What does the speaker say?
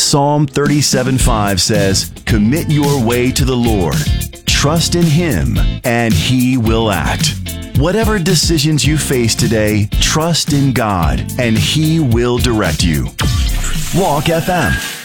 Psalm 37:5 says, "Commit your way to the Lord. Trust in Him, and He will act." Whatever decisions you face today, trust in God, and He will direct you. Walk FM.